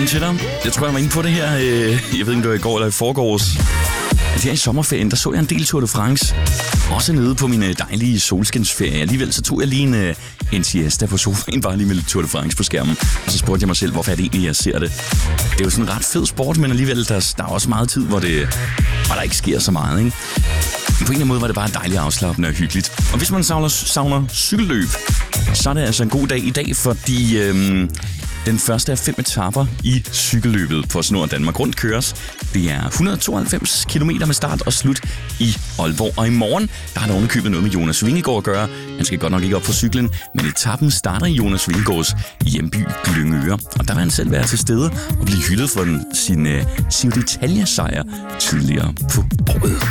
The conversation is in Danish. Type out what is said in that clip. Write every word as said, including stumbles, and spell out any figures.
Velkommen til dig. Jeg tror, jeg var inde på det her, øh, jeg ved ikke, om det var i går eller i forgårs. Her i sommerferien, der så jeg en del Tour de France. Også nede på min dejlige solskinsferie. Alligevel så tog jeg lige en, øh, en siesta på sofaen, bare lige med lidt Tour de France på skærmen. Og så spurgte jeg mig selv, hvorfor er det egentlig, jeg ser det. Det er jo sådan en ret fed sport, men alligevel, der, der er også meget tid, hvor, det, hvor der ikke sker så meget, ikke? Men på en eller anden måde var det bare dejligt afslappende og hyggeligt. Og hvis man savner, savner cykelløb, så er det altså en god dag i dag, fordi øhm, den første af fem etaper i cykelløbet på Snor Danmark Rundt køres. Det er et hundrede og tooghalvfems kilometer med start og slut i Aalborg. Og i morgen, der har der ovenikøbet noget med Jonas Vingegaard at gøre. Han skal godt nok ikke op på cyklen, men etappen starter i Jonas Vingegaards hjemby Glyngøre. Og der vil han selv være til stede og blive hyldet for den, sin uh, Giro d'Italia-sejr tidligere på året.